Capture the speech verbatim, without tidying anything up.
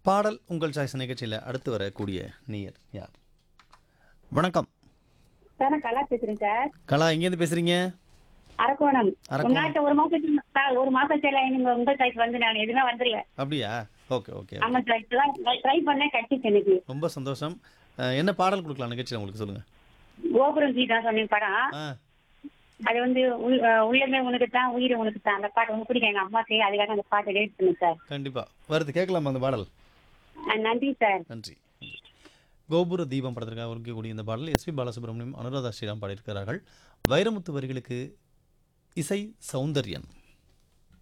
பாடல் உங்கள் சாய்ஸ் நிகழ்ச்சியில் அடுத்து வரக்கூடிய நேயர் யார்? வணக்கம். சார் நான் கலா பேசுறேன் சார். கலா, எங்கேருந்து பேசுறீங்க? அரக்கோணம். அரக்கோணம். உங்கள்கிட்ட ஒரு மாசத்துக்கு சார் ஒரு மாசத்துல நீங்க உங்க சைட் வந்து நான் எதுவுமே வந்துடல. அப்படியா? Okay okay. ஆமா சார், இப்பதான் ட்ரை பண்ணேன், கட்டிச்சு எனக்கு. ரொம்ப சந்தோஷம். அஹ், என்ன பாடல் கொடுக்கலாம் நிகழ்ச்சியில் உங்களுக்கு சொல்லுங்க. கோபுரம் ஜி தான் சொன்னீங்க படம். ஆ, அது வந்து உள்- அஹ் உள்ளமே உனக்கு தான் உயிர் உனக்கு தான், அந்த பாட்டு உங்களுக்கு பிடிக்கும். எங்க அம்மாக்கு அதுக்காக அந்த பாட்டை டேட் பண்ணு சார். கண்டிப்பா வருது, கேட்கலாமா அந்த பாடல்? அஹ் நன்றி சார். நன்றி. கோபுர தீபம் படத்திற்காக இருக்கக்கூடிய இந்த பாடல் எஸ்பி பாலசுப்ரமணியம், அனுராதா ஸ்ரீராம் பாடியிருக்கிறார்கள். வைரமுத்து வரிகளுக்கு இசை சௌந்தர்யன்.